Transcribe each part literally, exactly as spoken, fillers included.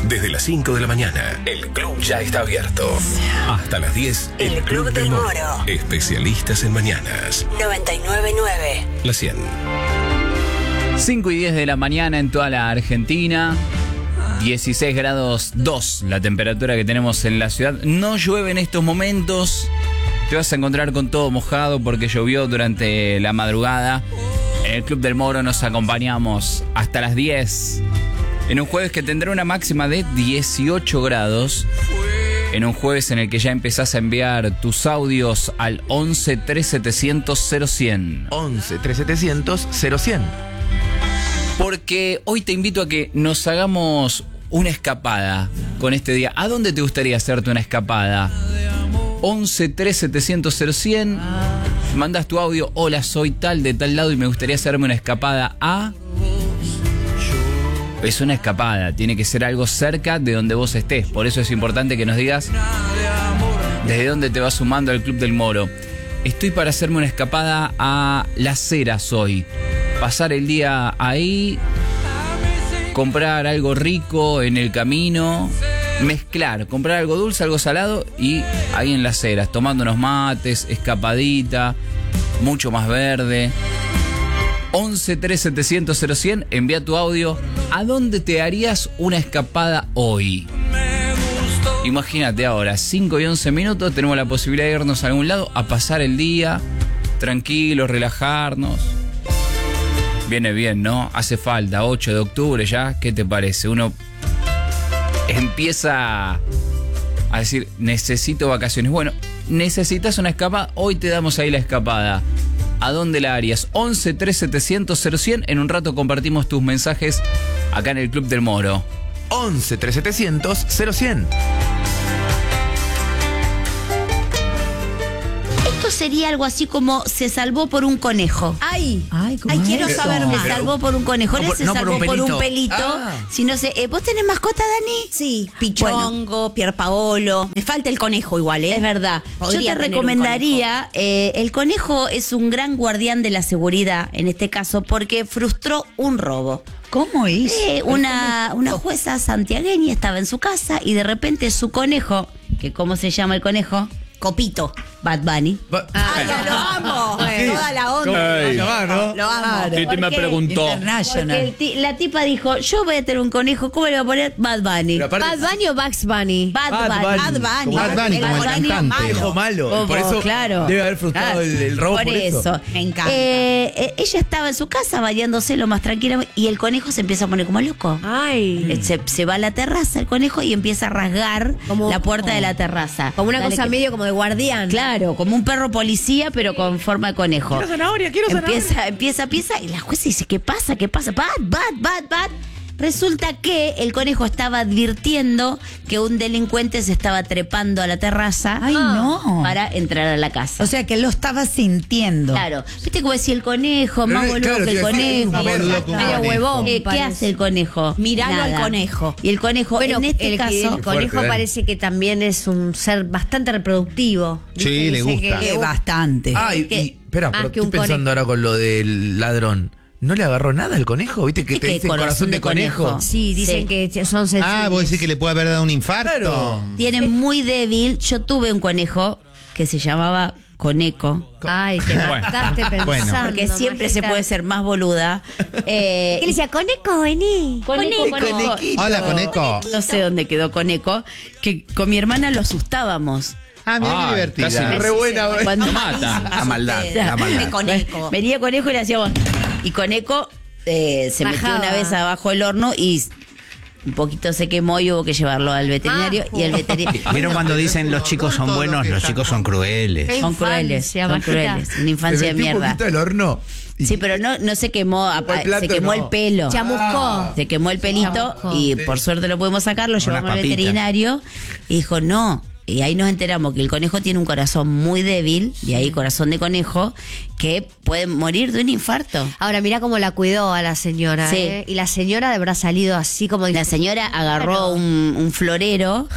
Desde las cinco de la mañana, el club ya está abierto. Hasta las diez, el, el Club, Club del Moro. Moro. Especialistas en mañanas. noventa y nueve punto nueve. La cien. cinco y diez de la mañana en toda la Argentina. dieciséis grados dos la temperatura que tenemos en la ciudad. No llueve en estos momentos. Te vas a encontrar con todo mojado porque llovió durante la madrugada. En el Club del Moro nos acompañamos hasta las diez. En un jueves que tendrá una máxima de dieciocho grados. En un jueves en el que ya empezás a enviar tus audios al once tres setecientos cero cien. once tres setecientos cero cien. Porque hoy te invito a que nos hagamos una escapada con este día. ¿A dónde te gustaría hacerte una escapada? once tres setecientos cero cien. Mandas tu audio. Hola, soy tal de tal lado y me gustaría hacerme una escapada a... Es una escapada, tiene que ser algo cerca de donde vos estés. Por eso es importante que nos digas desde dónde te vas sumando al Club del Moro. Estoy para hacerme una escapada a Las Heras hoy. Pasar el día ahí, comprar algo rico en el camino, mezclar, comprar algo dulce, algo salado y ahí en Las Heras, tomando unos mates, escapadita, mucho más verde. once tres setecientos cero cien, envía tu audio. ¿A dónde te harías una escapada hoy? Imagínate ahora, cinco y once minutos, tenemos la posibilidad de irnos a algún lado a pasar el día, tranquilos, relajarnos. Viene bien, ¿no? Hace falta, ocho de octubre ya, ¿qué te parece? Uno empieza a decir, necesito vacaciones. Bueno, necesitas una escapada, hoy te damos ahí la escapada. ¿A dónde la harías? once tres setecientos cero cien. En un rato compartimos tus mensajes acá en el Club del Moro. once tres setecientos cero cien. Esto sería algo así como se salvó por un conejo. Ay, ay, ay quiero eso? saber más. Se salvó por un conejo, no, no, se no salvó por un pelito. por un pelito. Ah. Si no sé, ¿vos tenés mascota, Dani? Sí, Pichongo, bueno. Pierpaolo. Me falta el conejo igual, ¿eh? Es verdad. Podría Yo te recomendaría, eh, el conejo es un gran guardián de la seguridad, en este caso, porque frustró un robo. ¿Cómo es? Eh, una, una jueza santiagueña estaba en su casa y de repente su conejo, que ¿cómo se llama el conejo? Copito. Bad Bunny. Ba- ¡Ay, ya lo amo! Sí. Toda la onda. Ey. Lo amo. Lo amo. Titi me preguntó. Porque el ti- la tipa dijo, yo voy a tener un conejo, ¿cómo le voy a poner? Bad Bunny. Aparte- ¿Bad Bunny o Bugs Bunny? Bad, Bad Bunny. Bunny. Bad Bunny. Bad Bunny, El como el Bad Bunny cantante. malo. Viejo malo. Como, Por eso claro. debe haber frustrado Claro. el, el robo por, por eso. eso. Me encanta. Eh, eh, ella estaba en su casa bañándose lo más tranquila y el conejo se empieza a poner como loco. Ay. Eh, Se, se va a la terraza el conejo y empieza a rasgar Como- la puerta como- de la terraza. Como una Dale cosa que- medio como de guardián. Claro, como un perro policía, pero con forma de conejo. Quiero zanahoria, quiero zanahoria. Empieza, empieza, empieza, y la jueza dice, ¿qué pasa? ¿Qué pasa? Bad, bad, bad, bad. Resulta que el conejo estaba advirtiendo que un delincuente se estaba trepando a la terraza. Ay, no. Para entrar a la casa. O sea, que lo estaba sintiendo. Claro, viste como decía el conejo, más Pero, boludo claro, que el te iba a decir, conejo. más boludo que un Medio conejo. huevón. Eh, ¿Qué parece. hace el conejo? Miralo al Nada. conejo. Y el conejo, Bueno, en este el, caso, el conejo Fuerte, ¿eh? parece que también es un ser bastante reproductivo. Sí, Dice le gusta. que- Eh, bastante. Ah, y, ¿Qué? y- espera, Más pero que estoy un pensando conejo. ahora con lo del ladrón. ¿No le agarró nada al conejo? ¿Viste que ¿Qué te que dicen corazón de conejo? Sí, dicen Sí. que son sensibles. Ah, vos decís que le puede haber dado un infarto. Claro. tiene muy débil. Yo tuve un conejo que se llamaba Coneco. Ay, te mataste pensando. Bueno. Porque siempre se Magita. puede ser más boluda. Eh, ¿Qué le decía? Coneco, vení. Coneco, Coneco. Conequito. Hola, Coneco. No sé dónde quedó Coneco. Que con mi hermana lo asustábamos. Ah, mira qué Ay, divertida. casi me- Re buena, güey. Cuando Lo mata. La maldad, la maldad. De conejo. venía Conejo y le hacíamos. Y Coneco eh, se metió Bajaba. una vez abajo del horno y un poquito se quemó y hubo que llevarlo al veterinario. Ah, y el veterinario. ¿Vieron cuando dicen los chicos son buenos, los chicos son crueles? Qué Son crueles, infancia, son Magita. crueles. Una infancia Se de metió un mierda. poquito el horno. y- Sí, pero no, no se quemó, apa- el plato se quemó no. el pelo. Chamuscó. Se quemó el pelito Chamuscó. y por suerte lo pudimos sacar, lo llevamos al papitas. veterinario y dijo no. Y ahí nos enteramos que el conejo tiene un corazón muy débil, de ahí corazón de conejo, que puede morir de un infarto. Ahora, mira cómo la cuidó a la señora. Sí. ¿eh? Y la señora de habrá salido así como... La señora agarró Claro. un, un florero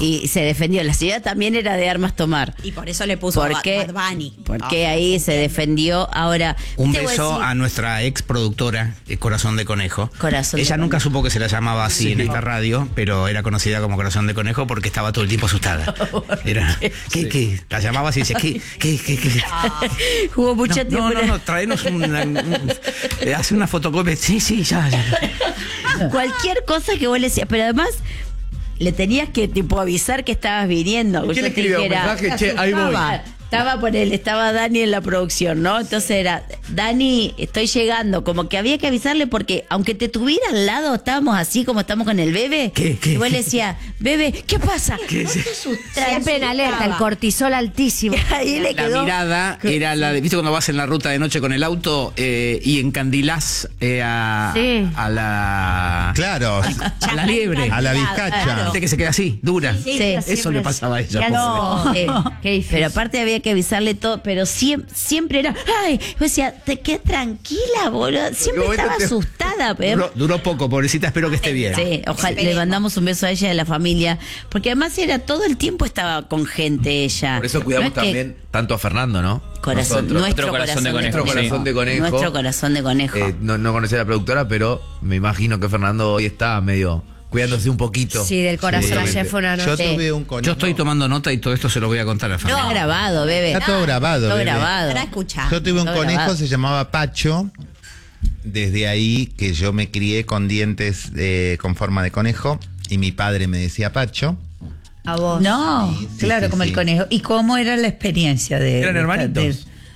Y se defendió. La señora también era de armas tomar. Y por eso le puso ¿Por Bad, qué? Bad Bunny. Porque ahí se defendió. Ahora, Un te voy a beso decir- a nuestra ex productora, eh, Corazón de Conejo. Corazón de Ella nunca Conejo. supo que se la llamaba así en esta radio, pero era conocida como Corazón de Conejo porque estaba todo el tiempo asustada. Era, ¿qué, qué? La llamaba así y decía, ¿qué, qué, qué, qué? Jugó mucho No, tiempo. no, no, no, traenos una, un- eh, hace una fotocopia. Sí, sí, ya, ya. Cualquier cosa que vos le decías, pero además le tenías que tipo avisar que estabas viniendo. ¿Quién Yo le te escribió un dijera, mensaje? Che, ahí voy. Estaba, estaba por él, estaba Dani en la producción, ¿no? Entonces era, Dani, estoy llegando. Como que había que avisarle porque aunque te tuviera al lado, estábamos así como estamos con el bebé. ¿Qué, qué, y vos qué? le decías, bebé, ¿qué pasa? ¿Qué es? Siempre en alerta, el cortisol altísimo. Ahí le La quedó. mirada era la de, ¿viste cuando vas en la ruta de noche con el auto eh, y encandilás eh, a, Sí. a la Claro, a la liebre? a la vizcacha. Viste que se queda así, dura. Sí, Eso le pasaba a ella. No, pobre. eh, Qué difícil. pero aparte había que avisarle todo, pero siempre, siempre era, ay, yo decía, te quedé tranquila, boludo. Siempre Porque estaba vos te- asustada, pero Duró, duró poco, pobrecita, espero que esté bien. sí, ojalá le mandamos un beso a ella y a la familia, porque además era todo el tiempo estaba con gente ella. Por eso No cuidamos es que- también tanto a Fernando, ¿no? Corazón, Nosotros. nuestro Corazón corazón, de conejo, Nuestro sí. corazón de conejo. Nuestro corazón de conejo. Eh, no, no conocía a la productora, pero me imagino que Fernando hoy está medio cuidándose un poquito. Sí, del corazón. Sí. Ayer fue una Yo noche. tuve un conejo. Yo estoy tomando nota y todo esto se lo voy a contar a Está Fernando. grabado, bebé. Está todo grabado, Todo bebé. grabado. Para escuchar. Yo tuve un Todo conejo, grabado. se llamaba Pacho. Desde ahí que yo me crié con dientes eh, con forma de conejo y mi padre me decía Pacho. A vos. No, Sí, sí, claro, sí, como sí. el conejo. ¿Y cómo era la experiencia de Eran de- hermanitos. de-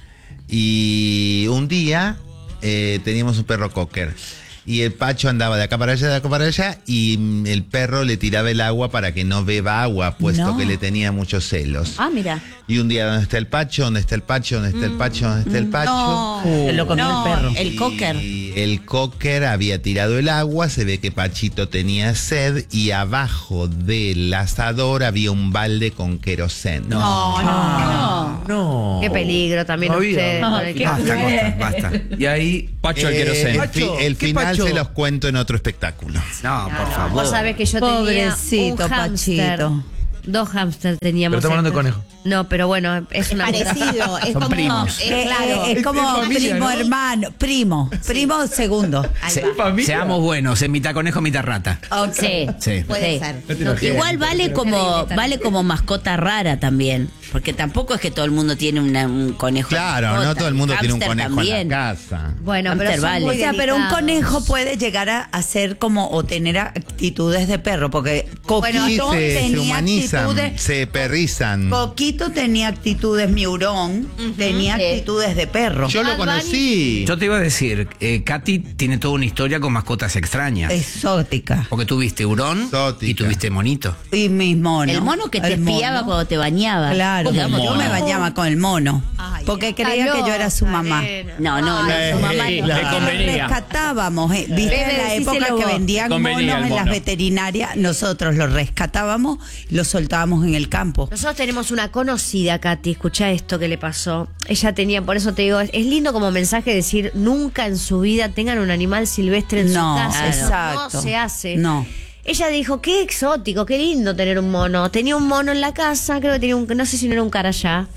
Y un día eh, teníamos un perro cocker. Y el Pacho andaba de acá para allá, de acá para allá, y mm, el perro le tiraba el agua para que no beba agua, puesto No. que le tenía muchos celos. Ah, mira. Y un día, ¿dónde está el Pacho? ¿Dónde está el Pacho? ¿Dónde está el Pacho? ¿Dónde está el Pacho? No, Se lo comió no, el perro. el cocker. Y el cocker había tirado el agua, se ve que Pachito tenía sed y abajo del asador había un balde con queroseno. No, no, no. No. Qué peligro también No había. ustedes. No, con el qué que- Basta, basta, basta. Y ahí. Pacho el Eh, queroseno. el, fi- el ¿Qué final Pacho? se los cuento en otro espectáculo. No, por favor. Vos sabés que yo Pobrecito, tenía un hámster. Pachito. Dos hámsters teníamos. Pero estamos hablando de estos. conejo. No, pero bueno, es una Parecido. Es Son como. primos. Es, Eh, claro. eh, es como Es familia, primo ¿no? hermano, primo, primo segundo. Ahí Se- va. familia. seamos buenos, en mitad conejo, mitad rata. Sí. Sí. Puede Sí. ser. No, igual vale como vale como mascota rara también, porque tampoco es que todo el mundo tiene una- un conejo. de Claro, mascota. no todo el mundo tiene un Hámster conejo también. en la casa. Bueno, pero Hámster son vale. muy O sea, pero un delicados. conejo puede llegar a, a ser como o tener actitudes de perro, porque Coquito Sí, se, se tenía humanizan, actitudes. se perrizan. Coquito tenía actitudes miurón, tenía Sí. actitudes de perro. Yo lo Bad Bunny. conocí. Yo te iba a decir, eh, Katy tiene toda una historia con mascotas extrañas. Exótica. Porque tuviste hurón Exótica. y tuviste monito. Y mis monos. El mono que te El mono. espiaba cuando te bañaba. Claro, Digamos, yo mono. me bañaba con el mono. Ay, porque ay. creía que yo era su mamá. No, no, no, Ay, su mamá no. le Lo convenía. rescatábamos, eh. Viste, Bebe, en la decíselo época que vos. vendían Convenía monos el en las mono. veterinarias, nosotros los rescatábamos, los soltábamos en el campo. Nosotros tenemos una conocida, Katy, escucha esto que le pasó. Ella tenía, por eso te digo, es, es lindo como mensaje decir, nunca en su vida tengan un animal silvestre en No, su casa. exacto. No se hace. No. Ella dijo, qué exótico, qué lindo tener un mono. Tenía un mono en la casa, creo que tenía un, no sé si no era un carayá.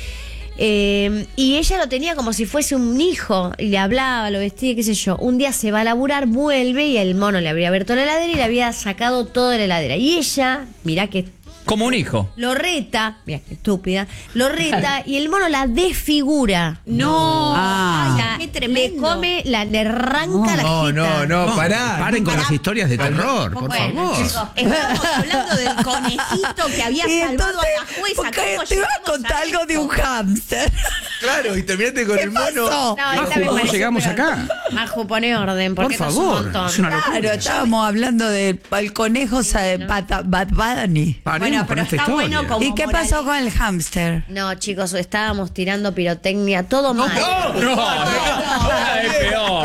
Eh, y ella lo tenía como si fuese un hijo y le hablaba, lo vestía, qué sé yo. Un día se va a laburar, vuelve y el mono le habría abierto la heladera y le había sacado todo de la heladera. Y ella, mirá que Como un hijo. lo reta, mira qué estúpida, lo reta y el mono la desfigura. No. Ah. O sea, Qué le tremendo. come, la, le arranca la No, jeta. no, no, pará. Paren con las historias de terror, por Bueno, favor. chicos, Estamos hablando del conejito que había Y salvado entonces, a la jueza. porque ¿Cómo te iba a llegamos contar algo de un esto? hámster. Claro, y terminaste con ¿Qué el mono. pasó? No, esta Majo, me ¿cómo parece llegamos peor. acá? Majo, pone orden, Por porque esto es un favor, montón. es una locura. Claro, estábamos hablando del el conejo de Bad, Bad Bunny. Paremos Bueno, con pero esta está historia. bueno como ¿Y qué moral- pasó con el hámster? No, chicos, estábamos tirando pirotecnia, todo mal. No, no, no, es peor.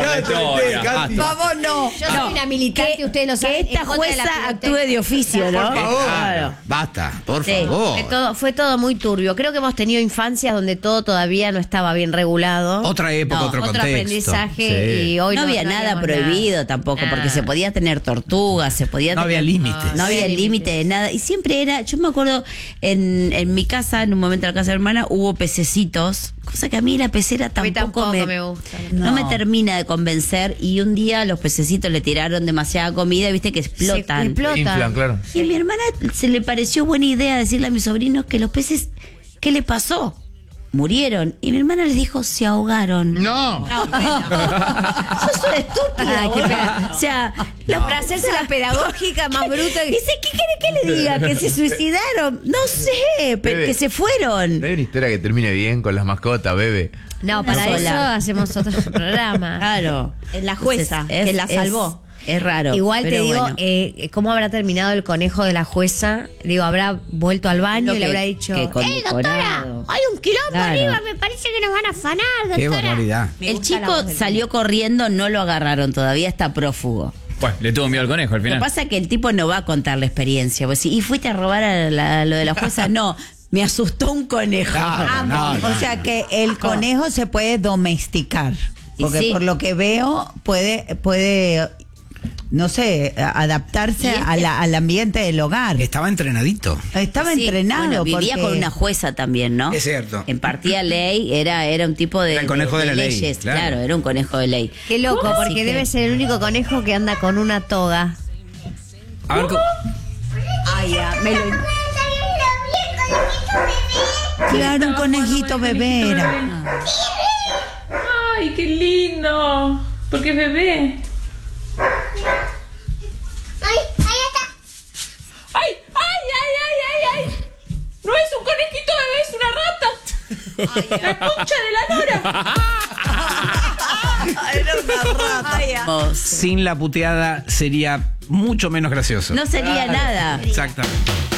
la historia. Katy. Basta. Vamos, no. Yo soy una militante, que, ustedes lo saben. que esta en contra de la jueza pirotecnia. actúe de oficio, ¿no? Por favor. Claro. Basta, por Sí. favor. Fue todo, fue todo muy turbio. Creo que hemos tenido infancias donde todo todavía no estaba bien regulado. Otra época, No, otro Otro contexto. aprendizaje Sí. y hoy no, no, había no nada habíamos prohibido tampoco, Nada. porque se podía tener tortugas, se podía No tener- había límites. No había límite de nada. Y siempre era, yo me acuerdo, en, en mi casa, en un momento en la casa de mi hermana, hubo pececitos, cosa que a mí la pecera A mí tampoco, tampoco me, me gusta. No. No. me termina de convencer. Y un día los pececitos le tiraron demasiada comida, viste que explotan. Se explota. Inflan, claro. Y a mi hermana se le pareció buena idea decirle a mis sobrinos que los peces, ¿qué le pasó? Murieron. Y mi hermana les dijo, se ahogaron. No. Sos una estúpida, Ay, qué boluda. pena. O sea, La para hacerse la pedagógica más bruta. que- dice, ¿qué quiere que le diga? ¿Que se suicidaron? No sé, pero Bebe. que se fueron. No hay una historia que termine bien con las mascotas, bebé. No, para Sola. eso hacemos otro programa. Claro. La jueza, Es- que la es- salvó. Es, raro. Igual te pero digo, bueno. eh, ¿cómo habrá terminado el conejo de la jueza? Digo, ¿habrá vuelto al baño Lo y le que- habrá dicho, que ¡eh, condecorado. doctora! Hay un quilombo Claro. arriba, me parece que nos van a afanar, doctora. Qué barbaridad. Me El gusta la chico voz del salió corriendo, no lo agarraron, todavía está prófugo. Bueno, le tuvo miedo al conejo al Lo que final. pasa es que el tipo no va a contar la experiencia. Vos decís, ¿y fuiste a robar a la- lo de la jueza? No, me asustó un conejo. Claro, no, no. O sea que el conejo se puede domesticar. Y Porque sí. por lo que veo puede, puede no sé, a- adaptarse Y este- a la- al ambiente del hogar. Estaba entrenadito. Estaba Sí, entrenado. bueno, vivía porque- con una jueza también, ¿no? Es cierto. Impartía ley, era, era un tipo de, Era el conejo de la ley, leyes, claro. claro. Era un conejo de ley. Qué loco, Así porque que- debe ser el único conejo que anda con una toga. A ver, co- Ay, ya, me lo- Claro, un conejito bebé era. Ay, qué lindo. Porque es bebé. ¡Ay, ahí está! ¡Ay, ay, ay, ay, ay, ay! No es un conejito bebé, es una rata. La concha de la lora. Era una rata. Vos. Sin la puteada sería mucho menos gracioso. No sería nada. Exactamente.